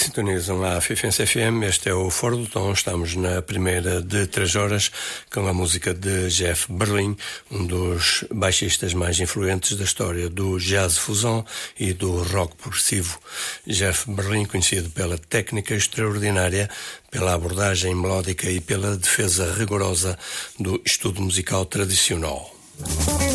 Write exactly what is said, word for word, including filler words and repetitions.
Sintonizam a Fifense F M, este é o Fora do Tom, estamos na primeira de três horas com a música de Jeff Berlin, um dos baixistas mais influentes da história do jazz fusão e do rock progressivo. Jeff Berlin, conhecido pela técnica extraordinária, pela abordagem melódica e pela defesa rigorosa do estudo musical tradicional.